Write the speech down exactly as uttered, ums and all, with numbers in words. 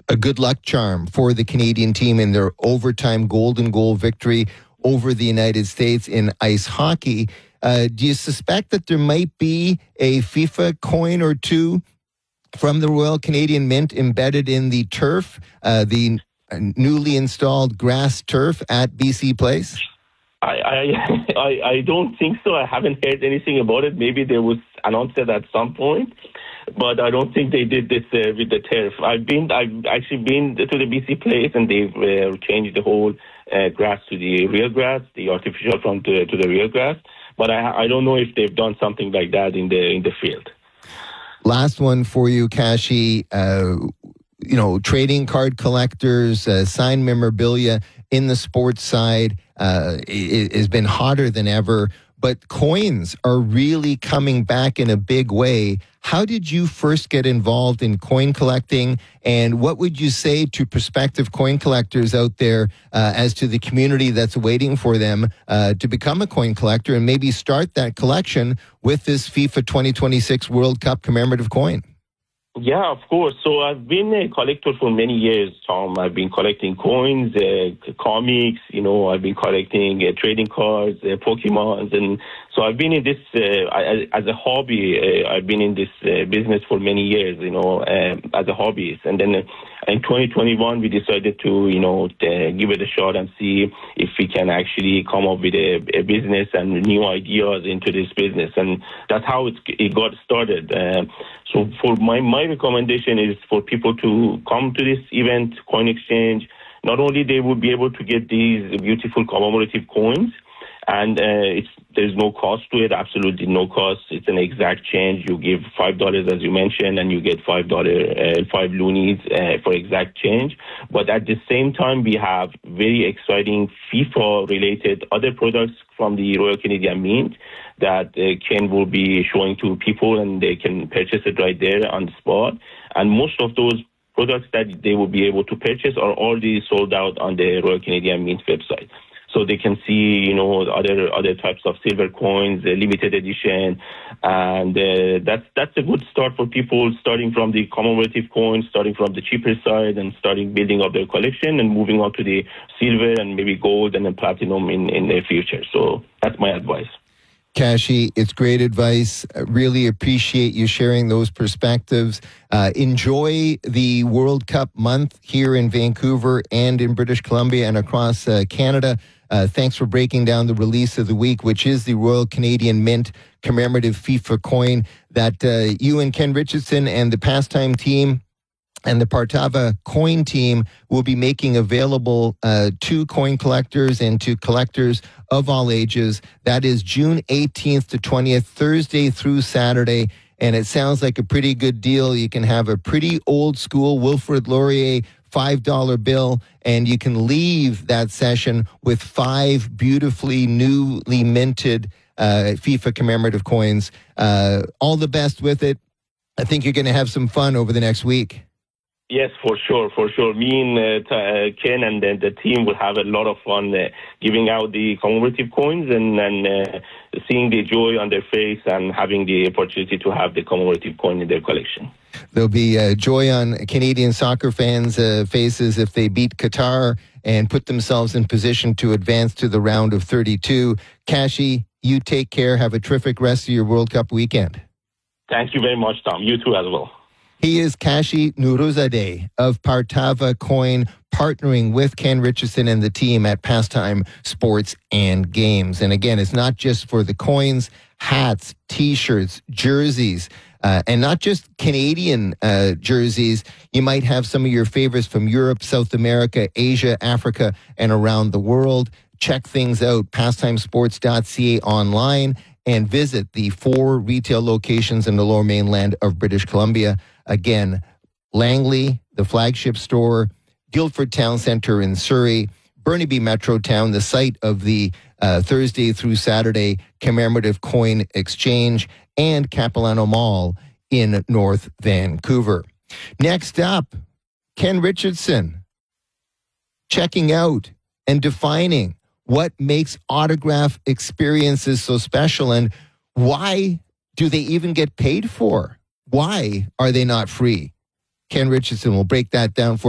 a good luck charm for the Canadian team in their overtime golden goal victory over the United States in ice hockey. Uh, do you suspect that there might be a FIFA coin or two from the Royal Canadian Mint embedded in the turf, uh, the newly installed grass turf at B C Place? I, I I I don't think so. I haven't heard anything about it. Maybe they was announced it at some point, but I don't think they did this uh, with the turf. I've been I've actually been to the B C Place, and they've uh, changed the whole uh, grass to the real grass, the artificial from to, to the real grass. But I I don't know if they've done something like that in the in the field. Last one for you, Kashi. Uh, you know, trading card collectors, uh, signed memorabilia in the sports side uh, it has been hotter than ever. But coins are really coming back in a big way. How did you first get involved in coin collecting? And what would you say to prospective coin collectors out there uh, as to the community that's waiting for them uh, to become a coin collector and maybe start that collection with this FIFA twenty twenty-six World Cup commemorative coin? Yeah, of course. So I've been a collector for many years, Tom. I've been collecting coins, uh, comics, you know, I've been collecting uh, trading cards, uh, Pokemons. And so I've been in this, uh, as a hobby, uh, I've been in this uh, business for many years, you know, um, as a hobbyist. And then uh, in twenty twenty-one, we decided to, you know, to give it a shot and see if we can actually come up with a, a business and new ideas into this business. And that's how it, it got started. Uh, so for my, my recommendation is for people to come to this event, Coin Exchange. Not only they will be able to get these beautiful commemorative coins, and uh, it's there's no cost to it, absolutely no cost. It's an exact change. You give five dollars, as you mentioned, and you get five dollars, uh, five loonies uh, for exact change. But at the same time, we have very exciting FIFA-related other products from the Royal Canadian Mint that uh, Ken will be showing to people, and they can purchase it right there on the spot. And most of those products that they will be able to purchase are already sold out on the Royal Canadian Mint website. So they can see, you know, other other types of silver coins, uh, limited edition, and uh, that's that's a good start for people starting from the commemorative coins, starting from the cheaper side, and starting building up their collection and moving on to the silver and maybe gold and then platinum in, in the future. So that's my advice. Kashi, it's great advice. I really appreciate you sharing those perspectives. Uh, enjoy the World Cup month here in Vancouver and in British Columbia and across uh, Canada. Uh, thanks for breaking down the release of the week, which is the Royal Canadian Mint commemorative FIFA coin that uh, you and Ken Richardson and the Pastime team and the Partava coin team will be making available uh, to coin collectors and to collectors of all ages. That is June eighteenth to twentieth, Thursday through Saturday. And it sounds like a pretty good deal. You can have a pretty old school Wilfrid Laurier five dollar bill, and you can leave that session with five beautifully newly minted uh, FIFA commemorative coins. Uh, all the best with it. I think you're going to have some fun over the next week. Yes, for sure, for sure. Me and uh, t- uh, Ken and uh, the team will have a lot of fun uh, giving out the commemorative coins and, and uh, seeing the joy on their face and having the opportunity to have the commemorative coin in their collection. There'll be uh, joy on Canadian soccer fans' uh, faces if they beat Qatar and put themselves in position to advance to the round of thirty-two. Kashi, you take care. Have a terrific rest of your World Cup weekend. Thank you very much, Tom. You too as well. He is Kashi Nuruzadeh of Partava Coin, partnering with Ken Richardson and the team at Pastime Sports and Games. And again, it's not just for the coins, hats, T-shirts, jerseys, uh, and not just Canadian uh, jerseys. You might have some of your favorites from Europe, South America, Asia, Africa, and around the world. Check things out, pastimesports dot c a online, and visit the four retail locations in the Lower Mainland of British Columbia. Again, Langley, the flagship store, Guildford Town Centre in Surrey, Burnaby Metrotown, the site of the uh, Thursday through Saturday commemorative coin exchange, and Capilano Mall in North Vancouver. Next up, Ken Richardson, checking out and defining what makes autograph experiences so special and why do they even get paid for? Why are they not free? Ken Richardson will break that down for